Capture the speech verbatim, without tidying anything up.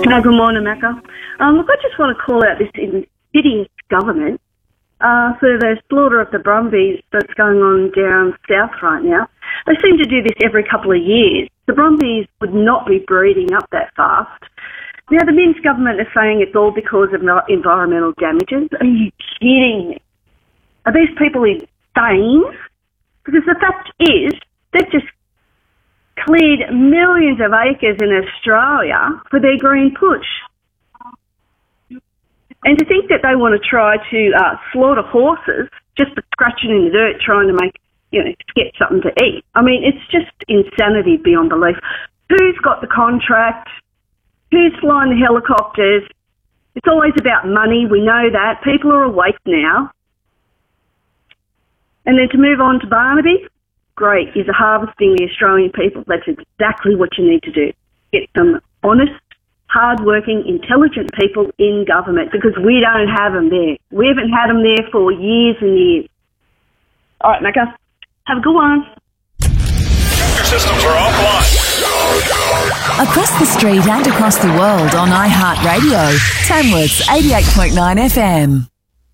Uh, good morning, Macca. Um, look, I just want to call out this insidious government uh, for the slaughter of the Brumbies that's going on down south right now. They seem to do this every couple of years. The Brumbies would not be breeding up that fast. Now, the Minns government is saying it's all because of environmental damages. Are you kidding me? Are these people insane? Because the fact is, they've just cleared millions of acres in Australia for their green push. And to think that they want to try to uh, slaughter horses just for scratching in the dirt trying to make, you know, to get something to eat. I mean, it's just insanity beyond belief. Who's got the contract? Who's flying the helicopters? It's always about money. We know that. People are awake now. And then to move on to Barnaby, great, is harvesting the Australian people. That's exactly what you need to do. Get some honest, hard-working, intelligent people in government because we don't have them there. We haven't had them there for years and years. All right, Macca, have a good one. Your systems are offline. Across the street and across the world on iHeartRadio, Tamworth's eighty-eight point nine F M.